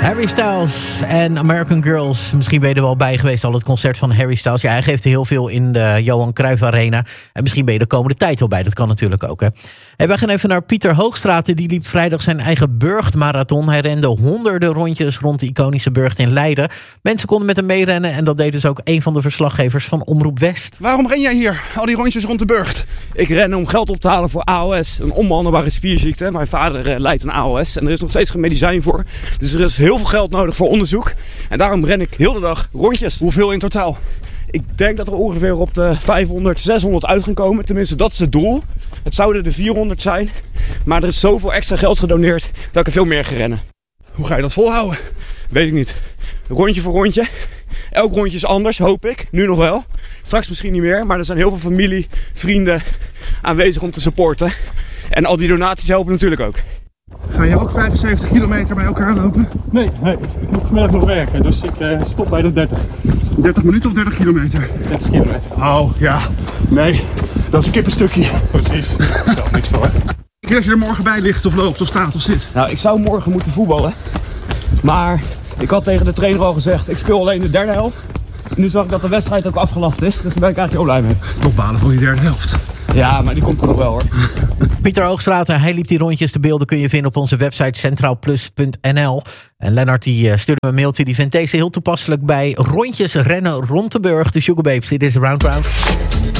Harry Styles en American Girls. Misschien ben je er wel bij geweest, al het concert van Harry Styles. Ja, hij geeft er heel veel in de Johan Cruijff Arena. En misschien ben je de komende tijd wel bij. Dat kan natuurlijk ook, hè. Hey, wij gaan even naar Pieter Hoogstraten. Die liep vrijdag zijn eigen burchtmarathon. Hij rende honderden rondjes rond de iconische burcht in Leiden. Mensen konden met hem meerennen. En dat deed dus ook een van de verslaggevers van Omroep West. Waarom ren jij hier, al die rondjes rond de burcht? Ik ren om geld op te halen voor ALS, een onbehandelbare spierziekte. Mijn vader lijdt aan ALS en er is nog steeds geen medicijn voor. Dus er is heel veel geld nodig voor onderzoek. En daarom ren ik heel de dag rondjes. Hoeveel in totaal? Ik denk dat we ongeveer op de 500, 600 uit gaan komen. Tenminste, dat is het doel. Het zouden er 400 zijn. Maar er is zoveel extra geld gedoneerd dat ik er veel meer ga rennen. Hoe ga je dat volhouden? Weet ik niet. Rondje voor rondje. Elk rondje is anders, hoop ik. Nu nog wel. Straks misschien niet meer. Maar er zijn heel veel familie, vrienden aanwezig om te supporten. En al die donaties helpen natuurlijk ook. Ga je ook 75 kilometer bij elkaar lopen? Nee, ik moet vanmiddag nog werken, dus ik stop bij de 30. 30 minuten of 30 kilometer? 30 kilometer. Oh, ja. Nee, dat is een kippenstukje. Precies, daar stelt niks voor. Ik weet dat je er morgen bij ligt of loopt of staat of zit. Nou, ik zou morgen moeten voetballen. Maar ik had tegen de trainer al gezegd, ik speel alleen de derde helft. Nu zag ik dat de wedstrijd ook afgelast is, dus daar ben ik eigenlijk heel blij mee. Toch balen van die derde helft. Ja, maar die komt er nog wel, hoor. Pieter Hoogstraten, hij liep die rondjes. De beelden kun je vinden op onze website centraalplus.nl. En Lennart die stuurde me een mailtje. Die vindt deze heel toepasselijk bij rondjes rennen rond de burg. De Sugar Babes, dit is Round Round.